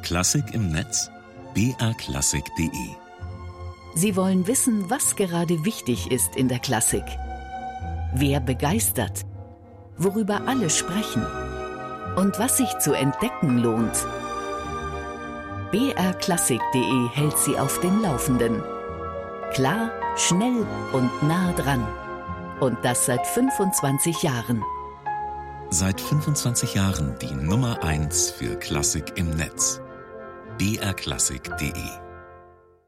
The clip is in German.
Klassik im Netz? brklassik.de. Sie wollen wissen, was gerade wichtig ist in der Klassik. Wer begeistert? Worüber alle sprechen? Und was sich zu entdecken lohnt? brklassik.de hält Sie auf dem Laufenden. Klar, schnell und nah dran. Und das seit 25 Jahren. Seit 25 Jahren die Nummer 1 für Klassik im Netz. brklassik.de